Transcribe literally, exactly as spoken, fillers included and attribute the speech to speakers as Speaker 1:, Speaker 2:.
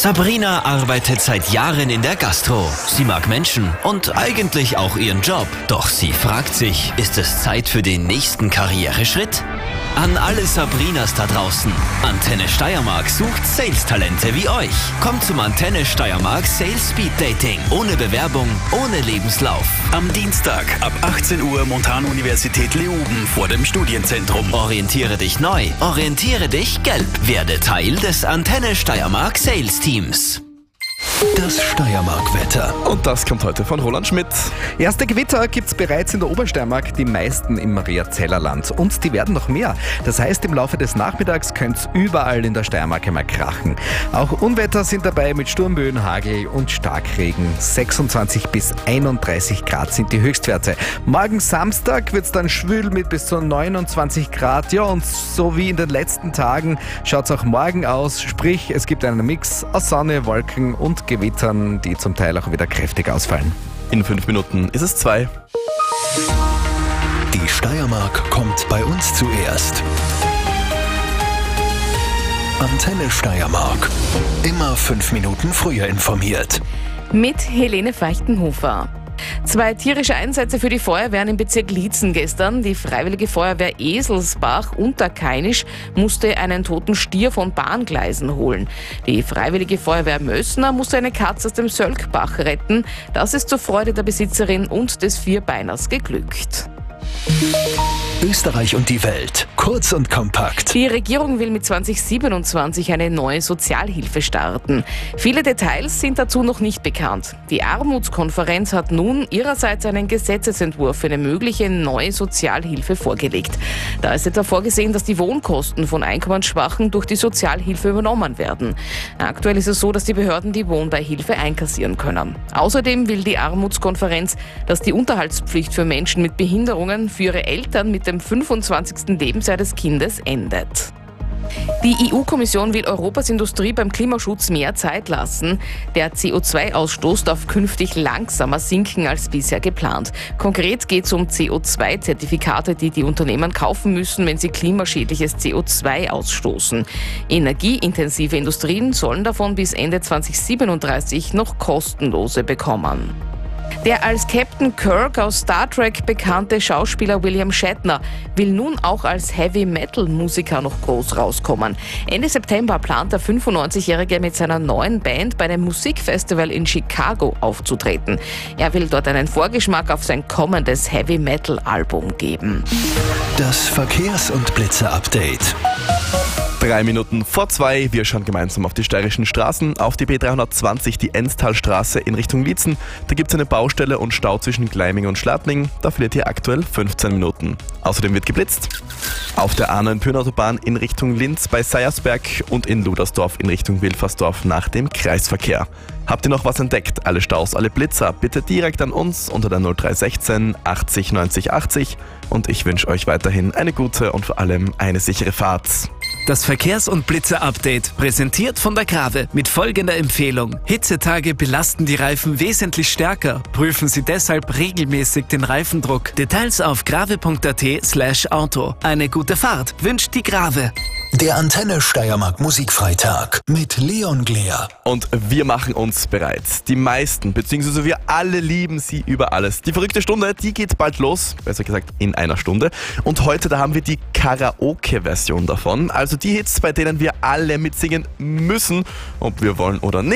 Speaker 1: Sabrina arbeitet seit Jahren in der Gastro. Sie mag Menschen und eigentlich auch ihren Job. Doch sie fragt sich, ist es Zeit für den nächsten Karriereschritt? An alle Sabrinas da draußen. Antenne Steiermark sucht Sales-Talente wie euch. Kommt zum Antenne Steiermark Sales Speed Dating. Ohne Bewerbung, ohne Lebenslauf.
Speaker 2: Am Dienstag ab achtzehn Uhr Montanuniversität Leoben vor dem Studienzentrum.
Speaker 1: Orientiere dich neu, orientiere dich gelb. Werde Teil des Antenne Steiermark Sales Teams.
Speaker 2: Das Steiermark-Wetter.
Speaker 3: Und das kommt heute von Roland Schmidt.
Speaker 4: Erste Gewitter gibt es bereits in der Obersteiermark, die meisten im Mariazellerland. Und die werden noch mehr. Das heißt, im Laufe des Nachmittags könnte es überall in der Steiermark einmal krachen. Auch Unwetter sind dabei mit Sturmböen, Hagel und Starkregen. sechsundzwanzig bis einunddreißig Grad sind die Höchstwerte. Morgen Samstag wird es dann schwül mit bis zu neunundzwanzig Grad. Ja, und so wie in den letzten Tagen schaut es auch morgen aus. Sprich, es gibt einen Mix aus Sonne, Wolken und Gewittern, die zum Teil auch wieder kräftig ausfallen.
Speaker 3: In fünf Minuten ist es zwei.
Speaker 2: Die Steiermark kommt bei uns zuerst. Antenne Steiermark. Immer fünf Minuten früher informiert.
Speaker 5: Mit Helene Feichtenhofer. Zwei tierische Einsätze für die Feuerwehren im Bezirk Liezen gestern. Die Freiwillige Feuerwehr Eselsbach Unterkainisch musste einen toten Stier von Bahngleisen holen. Die Freiwillige Feuerwehr Mössner musste eine Katze aus dem Sölkbach retten. Das ist zur Freude der Besitzerin und des Vierbeiners geglückt.
Speaker 2: Österreich und die Welt. Kurz und kompakt.
Speaker 5: Die Regierung will mit zwanzig siebenundzwanzig eine neue Sozialhilfe starten. Viele Details sind dazu noch nicht bekannt. Die Armutskonferenz hat nun ihrerseits einen Gesetzesentwurf für eine mögliche neue Sozialhilfe vorgelegt. Da ist etwa vorgesehen, dass die Wohnkosten von Einkommensschwachen durch die Sozialhilfe übernommen werden. Aktuell ist es so, dass die Behörden die Wohnbeihilfe einkassieren können. Außerdem will die Armutskonferenz, dass die Unterhaltspflicht für Menschen mit Behinderungen für ihre Eltern mit dem fünfundzwanzigsten Lebensjahr des Kindes endet. Die E U-Kommission will Europas Industrie beim Klimaschutz mehr Zeit lassen. Der C O zwei Ausstoß darf künftig langsamer sinken als bisher geplant. Konkret geht es um C O zwei Zertifikate, die die Unternehmen kaufen müssen, wenn sie klimaschädliches C O zwei ausstoßen. Energieintensive Industrien sollen davon bis Ende zwanzig siebenunddreißig noch kostenlose bekommen. Der als Captain Kirk aus Star Trek bekannte Schauspieler William Shatner will nun auch als Heavy-Metal-Musiker noch groß rauskommen. Ende September plant der fünfundneunzigjährige mit seiner neuen Band bei einem Musikfestival in Chicago aufzutreten. Er will dort einen Vorgeschmack auf sein kommendes Heavy-Metal-Album geben.
Speaker 2: Das Verkehrs- und Blitzer-Update.
Speaker 3: Drei Minuten vor zwei. Wir schauen gemeinsam auf die steirischen Straßen. Auf die B dreihundertzwanzig, die Enztalstraße in Richtung Liezen. Da gibt es eine Baustelle und Stau zwischen Gleiming und Schladming. Da verliert ihr aktuell fünfzehn Minuten. Außerdem wird geblitzt. Auf der A neun Pyrnautobahn in Richtung Linz bei Seiersberg und in Ludersdorf in Richtung Wilfersdorf nach dem Kreisverkehr. Habt ihr noch was entdeckt? Alle Staus, alle Blitzer, bitte direkt an uns unter der null drei eins sechs achtzig neunzig achtzig. Und ich wünsche euch weiterhin eine gute und vor allem eine sichere Fahrt.
Speaker 6: Das Verkehrs- und Blitzer-Update, präsentiert von der Grave mit folgender Empfehlung. Hitzetage belasten die Reifen wesentlich stärker. Prüfen Sie deshalb regelmäßig den Reifendruck. Details auf grave.at slash Auto. Eine gute Fahrt wünscht die Grave.
Speaker 2: Der Antenne Steiermark Musikfreitag mit Leon Gleer.
Speaker 3: Und wir machen uns bereit. Die meisten, beziehungsweise wir alle lieben sie über alles. Die verrückte Stunde, die geht bald los. Besser gesagt in einer Stunde. Und heute, da haben wir die Karaoke-Version davon. Also die Hits, bei denen wir alle mitsingen müssen, ob wir wollen oder nicht.